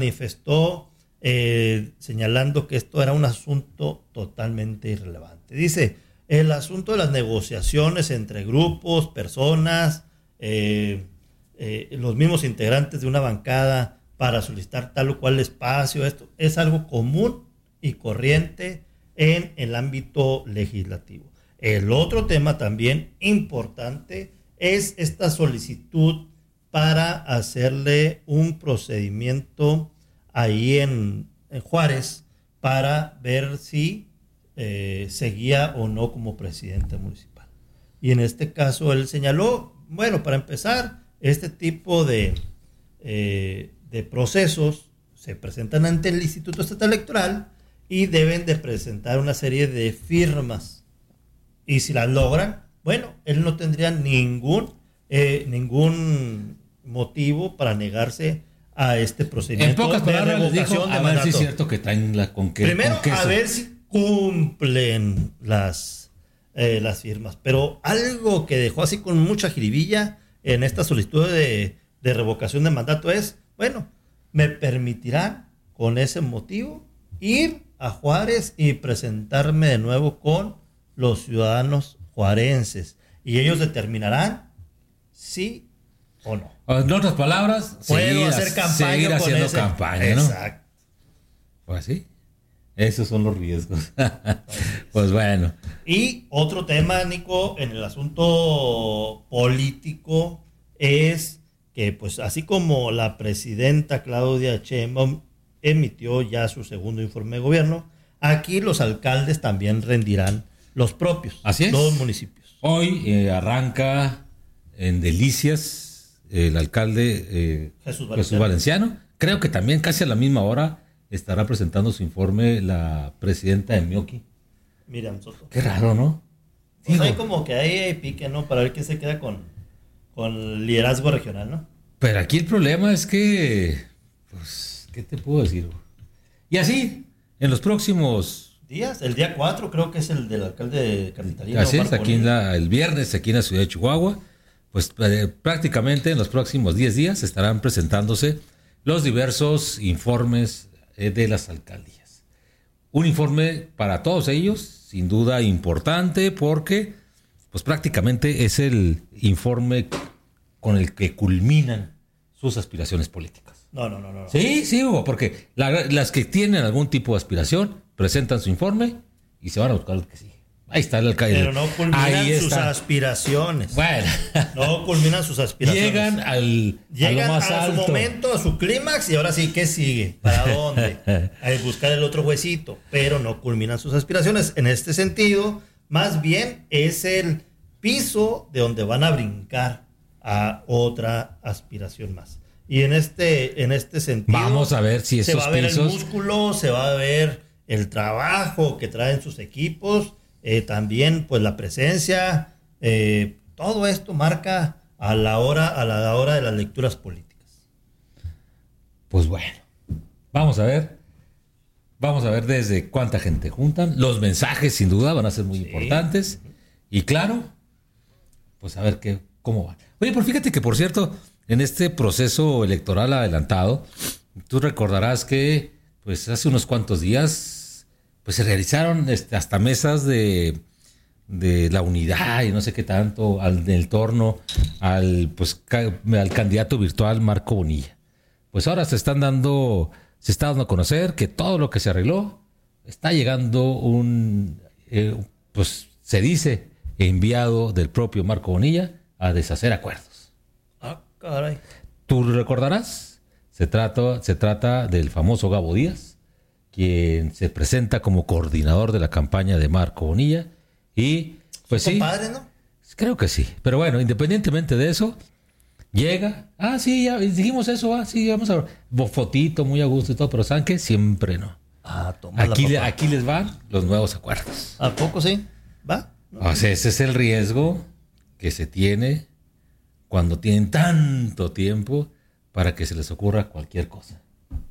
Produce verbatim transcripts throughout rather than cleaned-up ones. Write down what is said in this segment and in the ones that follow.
manifestó eh, señalando que esto era un asunto totalmente irrelevante. Dice, el asunto de las negociaciones entre grupos, personas, eh, eh, los mismos integrantes de una bancada para solicitar tal o cual espacio, esto es algo común y corriente en el ámbito legislativo. El otro tema también importante es esta solicitud para hacerle un procedimiento ahí en, en Juárez para ver si eh, seguía o no como presidente municipal. Y en este caso él señaló, bueno, para empezar, este tipo de, eh, de procesos se presentan ante el Instituto Estatal Electoral y deben de presentar una serie de firmas. Y si las logran, bueno, él no tendría ningún, eh, ningún motivo para negarse a este procedimiento. En pocas palabras de les dijo, revocación de a ver mandato. si es cierto que traen la con qué. Primero, con queso. a ver si cumplen las, eh, las firmas. Pero algo que dejó así con mucha jiribilla en esta solicitud de, de revocación de mandato es, bueno, me permitirán con ese motivo ir a Juárez y presentarme de nuevo con los ciudadanos juarenses. Y ellos determinarán sí o no. En otras palabras, puedo seguir, hacer campaña seguir con haciendo ese. campaña, ¿no? Exacto. Pues sí, esos son los riesgos. Pues bueno. Y otro tema, Nico, en el asunto político es que, pues, así como la presidenta Claudia Sheinbaum emitió ya su segundo informe de gobierno, aquí los alcaldes también rendirán los propios. Así es. Los municipios. Hoy eh, arranca en Delicias el alcalde eh, Jesús Valenciano. Jesús Valenciano. Creo que también casi a la misma hora estará presentando su informe la presidenta de Mioqui. Miriam Soto. Qué raro, ¿no? Pues Digo, hay como que hay pique, ¿no? Para ver quién se queda con, con el liderazgo regional, ¿no? pero aquí el problema es que, pues, ¿qué te puedo decir? Y así, en los próximos días, el día cuatro creo que es el del alcalde de Capitalino. Así es, Marco aquí en Bonilla. la, el viernes, aquí en la ciudad de Chihuahua, pues eh, prácticamente en los próximos diez días estarán presentándose los diversos informes eh, de las alcaldías. Un informe para todos ellos, sin duda importante, porque pues prácticamente es el informe con el que culminan sus aspiraciones políticas. No, no, no, no. Sí, sí, Hugo, porque la- las que tienen algún tipo de aspiración presentan su informe y se van a buscar el que sigue. Ahí está el alcalde. Pero no culminan Ahí sus está. aspiraciones. Bueno, No culminan sus aspiraciones. llegan al Llegan a lo más a alto. su momento, a su clímax, y ahora sí, ¿qué sigue? ¿Para dónde? A buscar el otro huesito, pero no culminan sus aspiraciones. En este sentido, más bien es el piso de donde van a brincar a otra aspiración más. Y en este, en este sentido, Vamos a ver si se esos va a ver pisos- el músculo, se va a ver el trabajo que traen sus equipos, eh, también pues la presencia, eh, todo esto marca a la hora, a la hora de las lecturas políticas. Pues bueno, vamos a ver. Vamos a ver desde cuánta gente juntan. Los mensajes, sin duda, van a ser muy Sí. importantes. Y claro, pues a ver qué, cómo van. Oye, pero fíjate que, por cierto, en este proceso electoral adelantado, tú recordarás que pues hace unos cuantos días pues se realizaron este, hasta mesas de, de la unidad y no sé qué tanto al, en torno al, pues, ca- al candidato virtual Marco Bonilla. Pues ahora se están dando, se está dando a conocer que todo lo que se arregló está llegando un, eh, pues se dice, enviado del propio Marco Bonilla a deshacer acuerdos. Ah, caray. Tú recordarás, se trata, se trata del famoso Gabo Díaz, quien se presenta como coordinador de la campaña de Marco Bonilla. Y pues sí, Compadre, ¿no? creo que sí. Pero bueno, independientemente de eso, llega, ah, sí, ya dijimos eso, ah, sí, vamos a ver. Fotito, muy a gusto y todo, pero ¿saben qué? Siempre no. Ah, toma Aquí, la le- papá. aquí les van los nuevos acuerdos. ¿A poco sí? ¿Va? ¿No? O sea, ese es el riesgo que se tiene cuando tienen tanto tiempo para que se les ocurra cualquier cosa.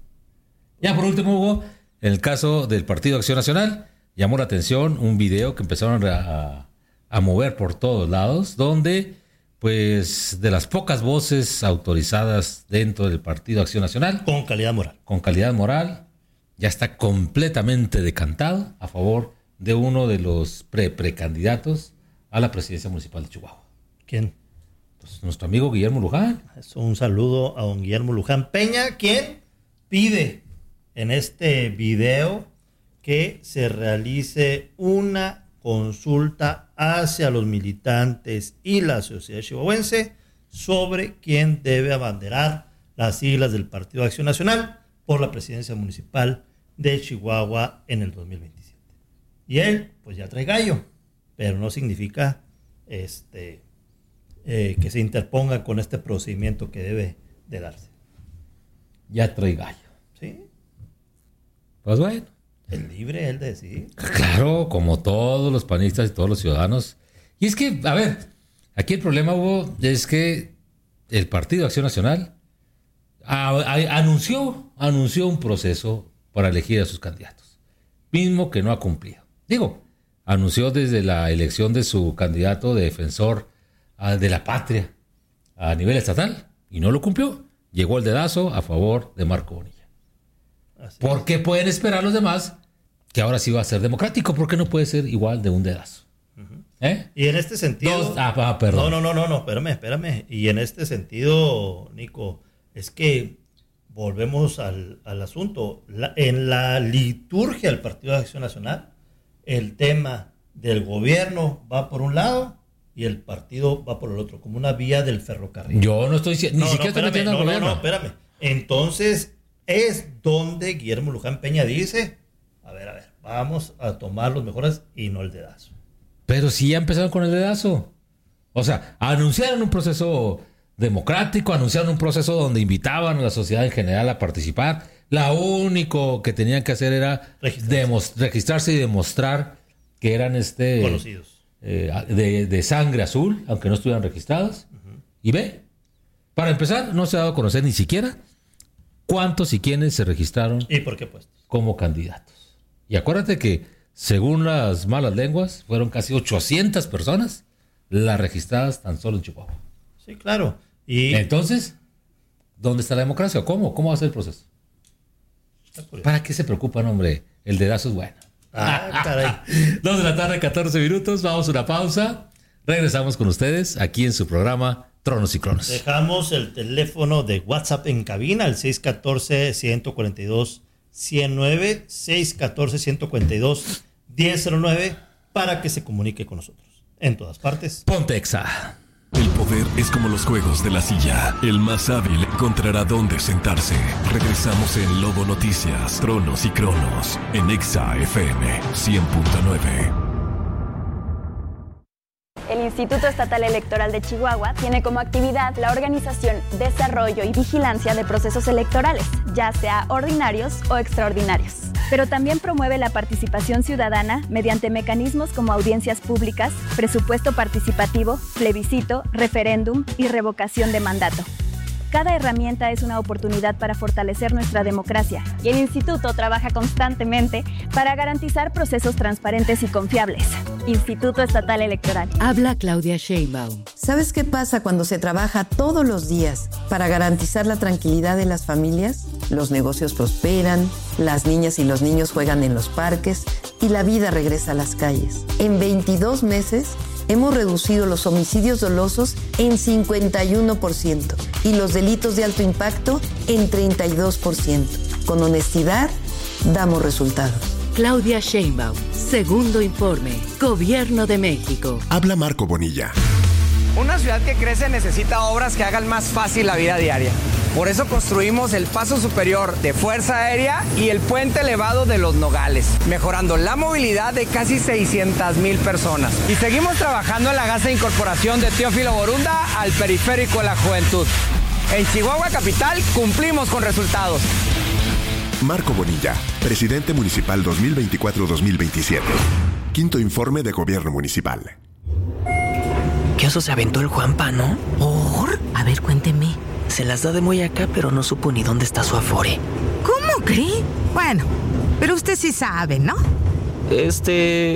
Ya por último, Hugo, en el caso del Partido Acción Nacional, llamó la atención un video que empezaron a, a mover por todos lados, donde pues de las pocas voces autorizadas dentro del Partido Acción Nacional. Con calidad moral. Con calidad moral. Ya está completamente decantado a favor de uno de los pre-precandidatos a la presidencia municipal de Chihuahua. ¿Quién? Pues nuestro amigo Guillermo Luján. Eso, un saludo a don Guillermo Luján Peña, quien pide en este video que se realice una consulta hacia los militantes y la sociedad chihuahuense sobre quién debe abanderar las siglas del Partido Acción Nacional por la presidencia municipal de Chihuahua en el dos mil veintisiete. Y él, pues ya trae gallo, pero no significa este, eh, que se interponga con este procedimiento que debe de darse. Ya trae gallo. ¿Sí? Pues bueno. Es libre él de decidir. Claro, como todos los panistas y todos los ciudadanos. Y es que, a ver, aquí el problema, Hugo, es que el Partido Acción Nacional a, a, anunció, anunció un proceso para elegir a sus candidatos, mismo que no ha cumplido. Digo, anunció desde la elección de su candidato de defensor a, de la patria a nivel estatal y no lo cumplió. Llegó el dedazo a favor de Marco Bonilla. Así ¿Por es. qué pueden esperar los demás que ahora sí va a ser democrático? ¿Por qué no puede ser igual de un dedazo? Uh-huh. ¿Eh? Y en este sentido... Dos, ah, ah, perdón. No, no, no, no, no, espérame, espérame. Y en este sentido, Nico, es que volvemos al, al asunto. La, en la liturgia del Partido de Acción Nacional, el tema del gobierno va por un lado y el partido va por el otro, como una vía del ferrocarril. Yo no estoy diciendo, ni no, siquiera no, estoy metiendo no, al no, gobierno. No, espérame. Entonces, es donde Guillermo Luján Peña dice, a ver, a ver, vamos a tomar los mejores y no el dedazo. Pero si ya empezaron con el dedazo. O sea, anunciaron un proceso democrático, anunciaron un proceso donde invitaban a la sociedad en general a participar. Lo único que tenían que hacer era registrarse, demos, registrarse y demostrar que eran este conocidos eh, de, de sangre azul, aunque no estuvieran registrados. Uh-huh. Y ve, para empezar, no se ha dado a conocer ni siquiera cuántos y quiénes se registraron y por qué puestos como candidatos. Y acuérdate que, según las malas lenguas, fueron casi ochocientas personas las registradas tan solo en Chihuahua. Sí, claro. Y entonces, ¿dónde está la democracia? ¿Cómo? ¿Cómo va a ser el proceso? ¿Para qué se preocupan, hombre? El dedazo es bueno. Ah, caray. Dos de la tarde, catorce minutos. Vamos a una pausa. Regresamos con ustedes aquí en su programa Tronos y Cronos. Dejamos el teléfono de WhatsApp en cabina, el seis uno cuatro, uno cuatro dos, uno cero nueve, seis uno cuatro, uno cuatro dos, uno cero nueve, para que se comunique con nosotros. En todas partes. Pontexa. El poder es como los juegos de la silla. El más hábil encontrará dónde sentarse. Regresamos en Lobo Noticias, Tronos y Cronos, en Exa F M cien punto nueve. El Instituto Estatal Electoral de Chihuahua tiene como actividad la organización, desarrollo y vigilancia de procesos electorales, ya sea ordinarios o extraordinarios. Pero también promueve la participación ciudadana mediante mecanismos como audiencias públicas, presupuesto participativo, plebiscito, referéndum y revocación de mandato. Cada herramienta es una oportunidad para fortalecer nuestra democracia y el Instituto trabaja constantemente para garantizar procesos transparentes y confiables. Instituto Estatal Electoral. Habla Claudia Sheinbaum. ¿Sabes qué pasa cuando se trabaja todos los días para garantizar la tranquilidad de las familias? Los negocios prosperan, las niñas y los niños juegan en los parques y la vida regresa a las calles. En veintidós meses hemos reducido los homicidios dolosos en cincuenta y uno por ciento y los delitos de alto impacto en treinta y dos por ciento. Con honestidad, damos resultados. Claudia Sheinbaum, segundo informe, Gobierno de México. Habla Marco Bonilla. Una ciudad que crece necesita obras que hagan más fácil la vida diaria. Por eso construimos el paso superior de Fuerza Aérea y el puente elevado de Los Nogales, mejorando la movilidad de casi seiscientas mil personas. Y seguimos trabajando en la gas de incorporación de Teófilo Borunda al periférico de la juventud. En Chihuahua Capital cumplimos con resultados. Marco Bonilla, presidente municipal dos mil veinticuatro a dos mil veintisiete. Quinto informe de gobierno municipal. ¿Qué oso se aventó el Juanpa, no? ¿Por? A ver, cuénteme. Se las da de muy acá, pero no supo ni dónde está su afore. ¿Cómo cree? Bueno, pero usted sí sabe, ¿no? Este...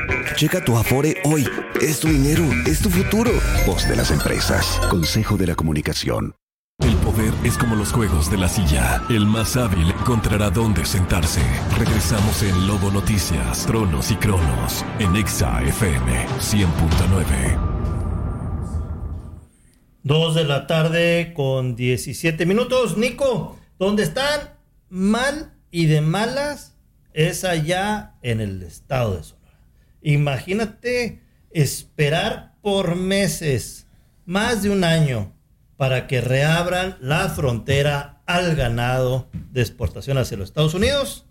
Checa tu Afore hoy. Es tu dinero, es tu futuro. Voz de las empresas. Consejo de la Comunicación. El poder es como los juegos de la silla. El más hábil encontrará dónde sentarse. Regresamos en Lobo Noticias, Tronos y Cronos, en Exa F M cien punto nueve. Dos de la tarde con diecisiete minutos. Nico, ¿dónde están mal y de malas? Es allá en el estado de Sonora. Imagínate esperar por meses, más de un año, para que reabran la frontera al ganado de exportación hacia los Estados Unidos,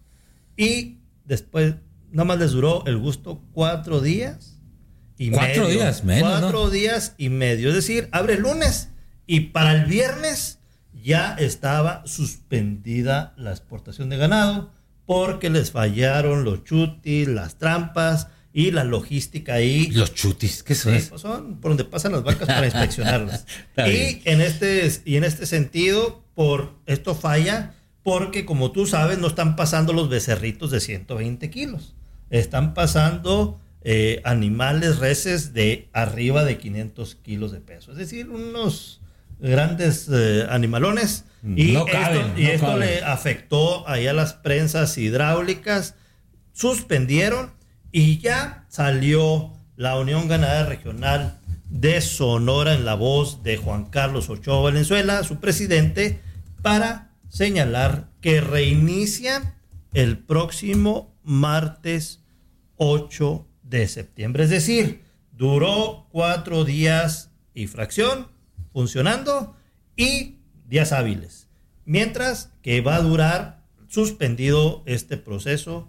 y después nada más les duró el gusto cuatro días y cuatro medio. días menos, Cuatro ¿no? días y medio, es decir, abre el lunes y para el viernes ya estaba suspendida la exportación de ganado porque les fallaron los chutis, las trampas y la logística ahí. Los chutis, ¿qué son? Sí, pues son por donde pasan las vacas para inspeccionarlas. Está y bien. en este y en este sentido, por esto falla porque, como tú sabes, no están pasando los becerritos de ciento veinte kilos. Están pasando eh, animales, reses de arriba de quinientos kilos de peso. Es decir, unos grandes eh, animalones. Y No esto, caben, y no esto caben. le afectó ahí a las prensas hidráulicas. Suspendieron. Y ya salió la Unión Ganadera Regional de Sonora en la voz de Juan Carlos Ochoa Valenzuela, su presidente, para señalar que reinicia el próximo martes ocho de septiembre. Es decir, duró cuatro días y fracción funcionando y días hábiles. Mientras que va a durar suspendido este proceso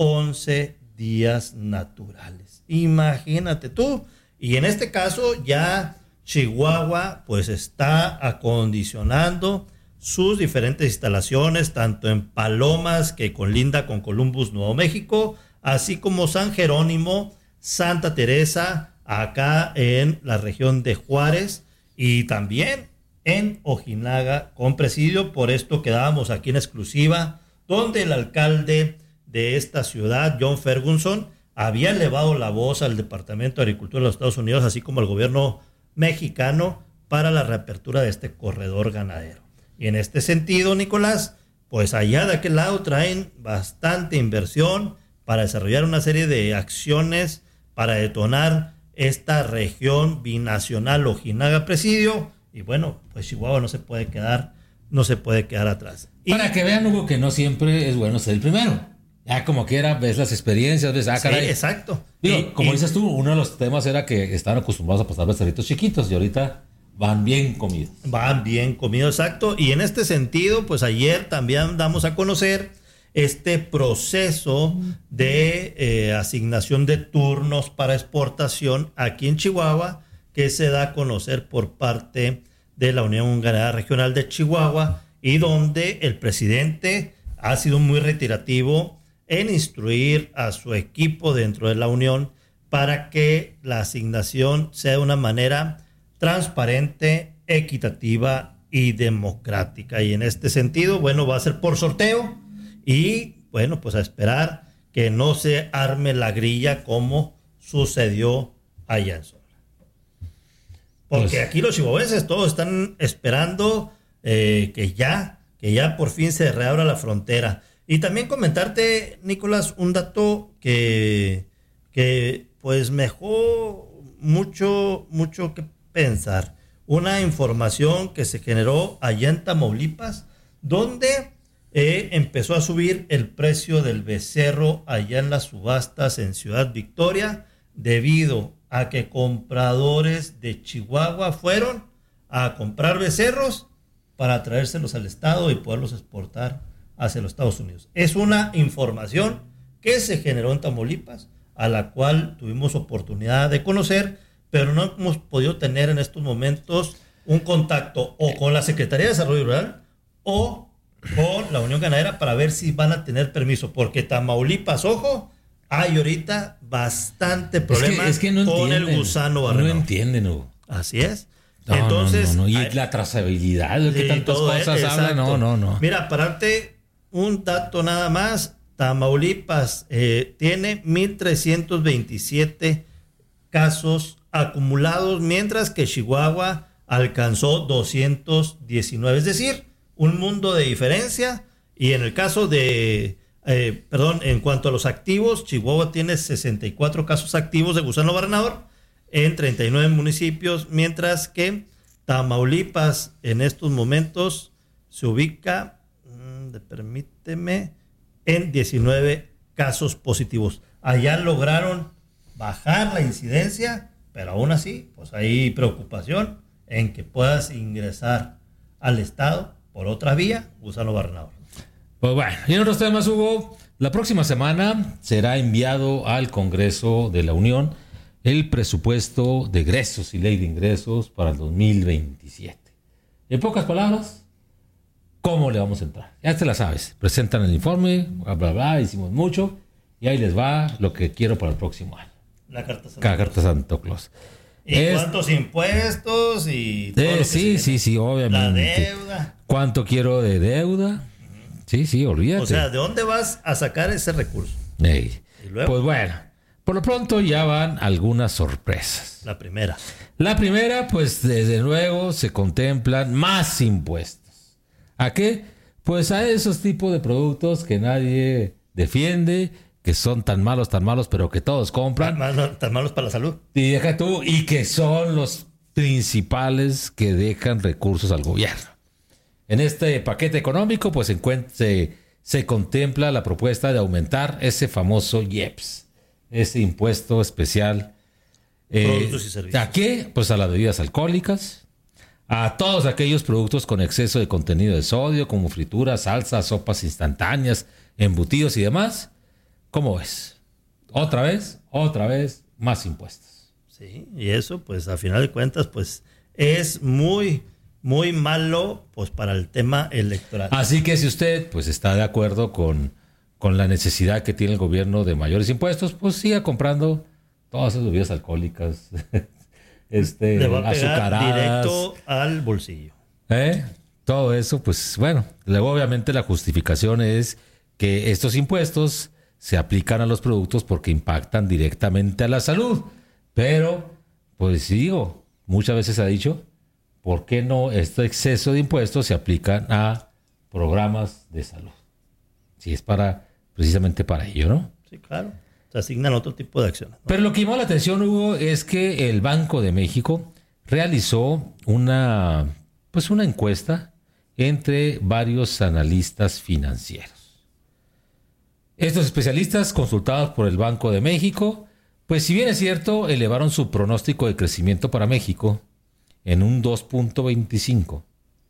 once días naturales. Imagínate tú. Y en este caso ya Chihuahua pues está acondicionando sus diferentes instalaciones, tanto en Palomas, que colinda con Columbus, Nuevo México, así como San Jerónimo, Santa Teresa, acá en la región de Juárez, y también en Ojinaga con presidio. Por esto quedábamos aquí en exclusiva, donde el alcalde de esta ciudad, John Ferguson, había elevado la voz al Departamento de Agricultura de los Estados Unidos, así como al gobierno mexicano, para la reapertura de este corredor ganadero. Y en este sentido, Nicolás, pues allá de aquel lado traen bastante inversión para desarrollar una serie de acciones para detonar esta región binacional Ojinaga-Presidio. Y bueno, pues Chihuahua no se puede quedar, no se puede quedar atrás. Y Para que vean, Hugo, que no siempre es bueno ser el primero. Ya como quiera, ves las experiencias, ves, ah, caray. Sí, exacto. Digo, Y- como y- dices tú, uno de los temas era que estaban acostumbrados a pasar becerritos chiquitos y ahorita van bien comidos. Van bien comidos, exacto. Y en este sentido, pues ayer también damos a conocer este proceso de eh, asignación de turnos para exportación aquí en Chihuahua, que se da a conocer por parte de la Unión Ganadera Regional de Chihuahua, y donde el presidente ha sido muy reiterativo en instruir a su equipo dentro de la Unión para que la asignación sea de una manera transparente, equitativa y democrática. Y en este sentido, bueno, va a ser por sorteo y, bueno, pues a esperar que no se arme la grilla como sucedió allá en Sonora. Porque Pues- aquí los chihuahuenses todos están esperando eh, que ya, que ya por fin se reabra la frontera. Y también comentarte, Nicolás, un dato que, que pues me dejó mucho, mucho que pensar. Una información que se generó allá en Tamaulipas, donde eh, empezó a subir el precio del becerro allá en las subastas en Ciudad Victoria, debido a que compradores de Chihuahua fueron a comprar becerros para traérselos al estado y poderlos exportar hacia los Estados Unidos. Es una información que se generó en Tamaulipas, a la cual tuvimos oportunidad de conocer, pero no hemos podido tener en estos momentos un contacto o con la Secretaría de Desarrollo Rural o con la Unión Ganadera para ver si van a tener permiso, porque Tamaulipas, ojo, hay ahorita bastante problema es que, es que no con entienden, el gusano No barrenador. entienden, Hugo. Así es. No, Entonces, no, no, no. Y hay- la trazabilidad, lo que Sí, tantas todo cosas es- hablan, no, exacto. no, no. Mira, para darte un dato nada más, Tamaulipas eh, tiene mil trescientos veintisiete casos acumulados, mientras que Chihuahua alcanzó doscientos diecinueve, es decir, un mundo de diferencia. Y en el caso de, eh, perdón, en cuanto a los activos, Chihuahua tiene sesenta y cuatro casos activos de gusano barrenador en treinta y nueve municipios, mientras que Tamaulipas en estos momentos se ubica, mmm, permíteme, en diecinueve casos positivos. Allá lograron bajar la incidencia, pero aún así, pues hay preocupación en que puedas ingresar al estado por otra vía, gusano barrenador. Pues bueno, y en otros temas, Hugo, la próxima semana será enviado al Congreso de la Unión el presupuesto de egresos y ley de ingresos para el dos mil veintisiete. En pocas palabras, ¿cómo le vamos a entrar? Ya te la sabes. Presentan el informe, bla, bla, bla, hicimos mucho, y ahí les va lo que quiero para el próximo año. La carta Santo La carta Santo Claus. ¿Y es, cuántos impuestos? Y todo eh, lo que sí, sí, sí, obviamente. La deuda. ¿Cuánto quiero de deuda? Sí, sí, olvídate. O sea, ¿de dónde vas a sacar ese recurso? Hey. ¿Y luego? Pues bueno, por lo pronto ya van algunas sorpresas. La primera. La primera, pues desde luego se contemplan más impuestos. ¿A qué? Pues a esos tipos de productos que nadie defiende, que son tan malos, tan malos, pero que todos compran. Tan, mal, tan malos para la salud. Y deja tú, y que son los principales que dejan recursos al gobierno. En este paquete económico, pues se, se, se contempla la propuesta de aumentar ese famoso I E P S, ese impuesto especial. Eh, Productos y servicios. ¿A qué? Pues a las bebidas alcohólicas, a todos aquellos productos con exceso de contenido de sodio, como frituras, salsas, sopas instantáneas, embutidos y demás. ¿Cómo ves? Otra vez, otra vez, más impuestos. Sí, y eso, pues a final de cuentas, pues es muy... muy malo, pues, para el tema electoral. Así que si usted, pues, está de acuerdo con, con la necesidad que tiene el gobierno de mayores impuestos, pues siga comprando todas esas bebidas alcohólicas, este, le va a pegar azucaradas, directo al bolsillo. ¿Eh? Todo eso, pues, bueno, luego obviamente la justificación es que estos impuestos se aplican a los productos porque impactan directamente a la salud. Pero, pues digo, muchas veces se ha dicho, ¿por qué no este exceso de impuestos se aplican a programas de salud? Si es para, precisamente para ello, ¿no? Sí, claro. Se asignan otro tipo de acciones, ¿no? Pero lo que llamó la atención, Hugo, es que el Banco de México realizó una, pues una encuesta entre varios analistas financieros. Estos especialistas, consultados por el Banco de México, pues si bien es cierto, elevaron su pronóstico de crecimiento para México en un dos punto veinticinco.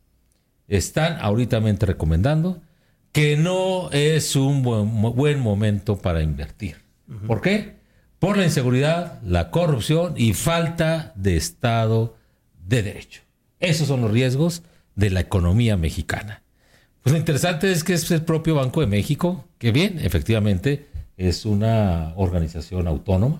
Están ahorita recomendando que no es un buen, buen momento para invertir. Uh-huh. ¿Por qué? Por la inseguridad, la corrupción y falta de Estado de Derecho. Esos son los riesgos de la economía mexicana. Pues lo interesante es que es el propio Banco de México, que bien, efectivamente, es una organización autónoma.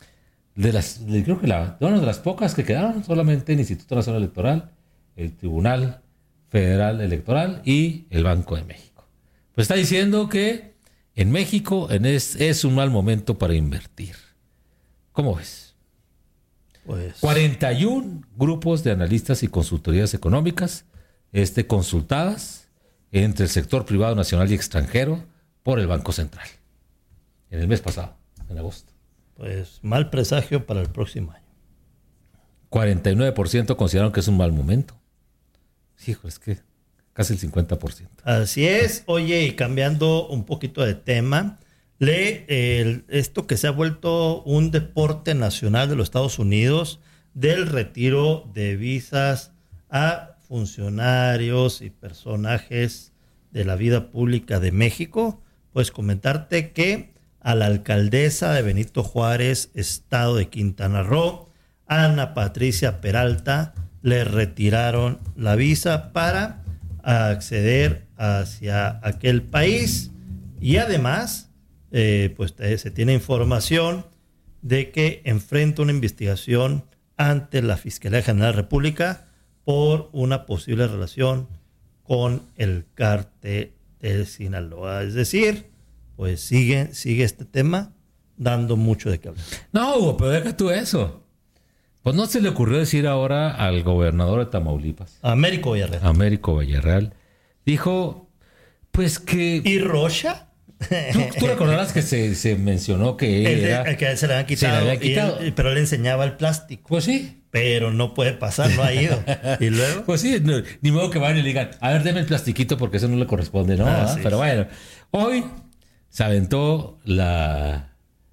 De las, creo que la, una de las pocas que quedaron, solamente el Instituto Nacional Electoral, el Tribunal Federal Electoral y el Banco de México. Pues está diciendo que en México en es, es un mal momento para invertir. ¿Cómo ves? Pues... cuarenta y uno grupos de analistas y consultorías económicas este, consultadas entre el sector privado nacional y extranjero por el Banco Central. En el mes pasado, en agosto. Pues mal presagio para el próximo año. cuarenta y nueve por ciento consideraron que es un mal momento. Hijo, es que casi el cincuenta por ciento. Así es. Oye, y cambiando un poquito de tema, lee el, esto que se ha vuelto un deporte nacional de los Estados Unidos del retiro de visas a funcionarios y personajes de la vida pública de México. Pues comentarte que a la alcaldesa de Benito Juárez, estado de Quintana Roo, Ana Patricia Peralta, le retiraron la visa para acceder hacia aquel país. Y además, eh, pues eh, se tiene información de que enfrenta una investigación ante la Fiscalía General de la República por una posible relación con el cártel de Sinaloa. Es decir, pues sigue, sigue este tema dando mucho de qué hablar. No, Hugo, pero deja tú eso. Pues no se le ocurrió decir ahora al gobernador de Tamaulipas, Américo Villarreal. Américo Villarreal, dijo, pues que... ¿Y Rocha? ¿Tú, tú recordarás que se, se mencionó que el, era... el que a él se le habían quitado, se le había quitado. Él, pero él enseñaba el plástico. Pues sí. Pero no puede pasar, no ha ido. ¿Y luego? Pues sí, no, ni modo que vayan y le digan, a ver, deme el plastiquito porque eso no le corresponde, ¿no? Ah, ¿Ah? sí, pero sí. bueno, hoy se aventó la...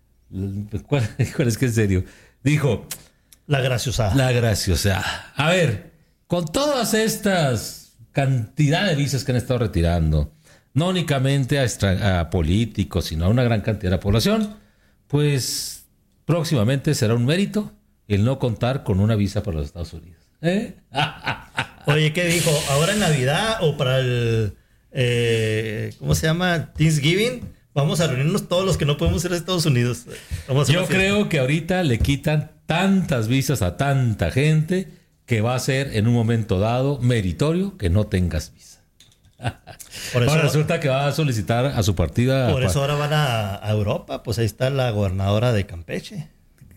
la ¿cuál, cuál es que en serio? Dijo... La graciosada. La graciosada. A ver, con todas estas cantidad de visas que han estado retirando, no únicamente a, extra, a políticos, sino a una gran cantidad de la población, pues próximamente será un mérito el no contar con una visa para los Estados Unidos. ¿Eh? Oye, ¿qué dijo? ¿Ahora en Navidad o para el... Eh, ¿cómo se llama? Thanksgiving? Vamos a reunirnos todos los que no podemos ir a Estados Unidos. Vamos a Yo creo que ahorita le quitan tantas visas a tanta gente que va a ser en un momento dado meritorio que no tengas visa. Por eso, ahora resulta que va a solicitar a su partida. Por eso ahora van a, a Europa. Pues ahí está la gobernadora de Campeche.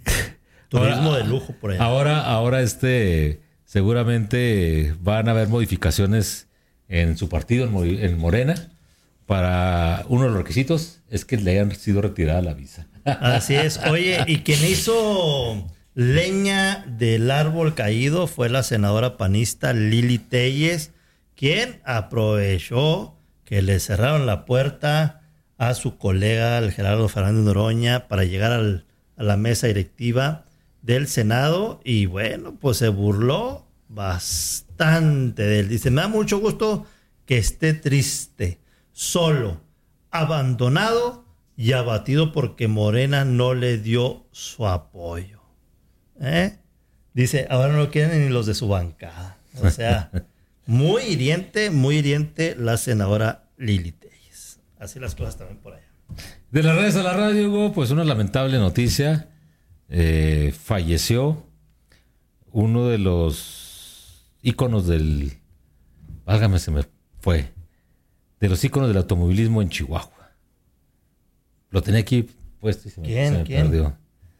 Turismo ahora, de lujo por allá. Ahora, ahora este, seguramente van a haber modificaciones en su partido, en, en Morena. Para uno de los requisitos es que le hayan sido retirada la visa. Así es. Oye, y quien hizo leña del árbol caído fue la senadora panista Lili Téllez, quien aprovechó que le cerraron la puerta a su colega, el Gerardo Fernández Noroña, para llegar al, a la mesa directiva del Senado. Y bueno, pues se burló bastante de él. Dice, me da mucho gusto que esté triste, solo, abandonado y abatido porque Morena no le dio su apoyo. ¿Eh? Dice, ahora no quieren ni los de su bancada. O sea, muy hiriente, muy hiriente la senadora Lili Téllez. Así las cosas también por allá. De las redes a la radio, Hugo, pues una lamentable noticia. Eh, falleció uno de los íconos del... Válgame, se me fue. De los íconos del automovilismo en Chihuahua. Lo tenía aquí puesto y se me, ¿Quién? se me ¿Quién? perdió.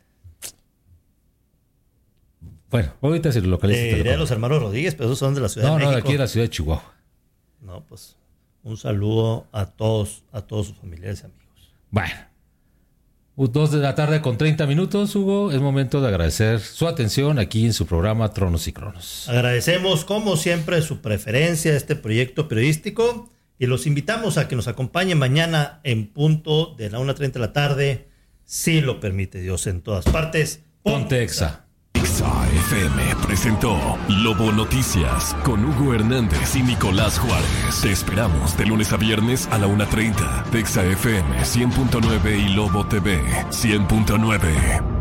Bueno, ahorita si lo localizo. Eh, diré a los hermanos Rodríguez, pero esos son de la Ciudad no, de México. No, de aquí de la ciudad de Chihuahua. No, pues un saludo a todos, a todos sus familiares y amigos. Bueno, dos de la tarde con treinta minutos, Hugo. Es momento de agradecer su atención aquí en su programa Tronos y Cronos. Agradecemos, como siempre, su preferencia a este proyecto periodístico y los invitamos a que nos acompañen mañana en punto de la una treinta de la tarde, si lo permite Dios, en todas partes. Ponte Exa. Exa F M presentó Lobo Noticias con Hugo Hernández y Nicolás Juárez. Te esperamos de lunes a viernes a la una treinta de Exa F M cien punto nueve y Lobo T V cien punto nueve.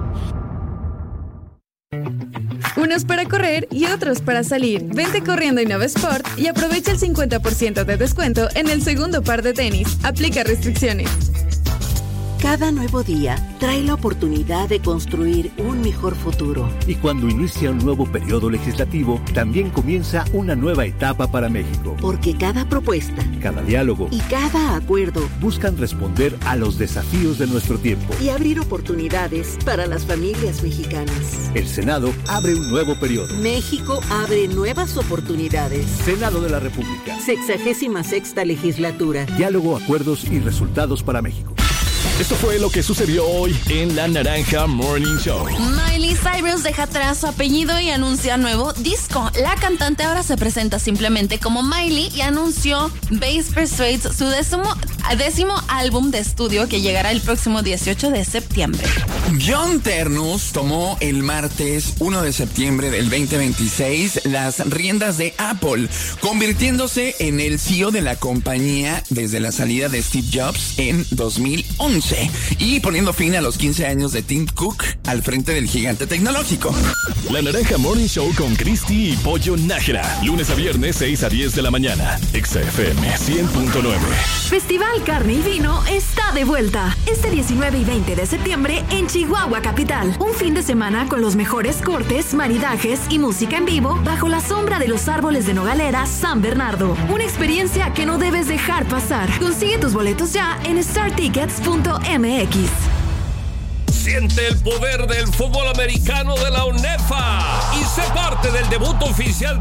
Unos para correr y otros para salir. Vente corriendo a Innova Sport y aprovecha el cincuenta por ciento de descuento en el segundo par de tenis. Aplica restricciones. Cada nuevo día trae la oportunidad de construir un mejor futuro. Y cuando inicia un nuevo periodo legislativo, también comienza una nueva etapa para México. Porque cada propuesta, cada diálogo y cada acuerdo buscan responder a los desafíos de nuestro tiempo y abrir oportunidades para las familias mexicanas. El Senado abre un nuevo periodo. México abre nuevas oportunidades. Senado de la República. Sexagésima sexta legislatura. Diálogo, acuerdos y resultados para México. Esto fue lo que sucedió hoy en La Naranja Morning Show. Miley Cyrus deja atrás su apellido y anuncia nuevo disco. La cantante ahora se presenta simplemente como Miley y anunció Bass Persuades, su décimo, décimo álbum de estudio que llegará el próximo dieciocho de septiembre. John Ternus tomó el martes uno de septiembre del veinte veintiséis las riendas de Apple, convirtiéndose en el C E O de la compañía desde la salida de Steve Jobs en dos mil once. once y poniendo fin a los quince años de Tim Cook al frente del gigante tecnológico. La Naranja Morning Show con Cristi y Pollo Nájera. Lunes a viernes, seis a diez de la mañana. Exa F M cien punto nueve. Festival Carne y Vino está de vuelta. Este diecinueve y veinte de septiembre en Chihuahua Capital. Un fin de semana con los mejores cortes, maridajes y música en vivo bajo la sombra de los árboles de Nogalera San Bernardo. Una experiencia que no debes dejar pasar. Consigue tus boletos ya en star tickets punto m x. Siente el poder del fútbol americano de la UNEFA y sé parte del debut oficial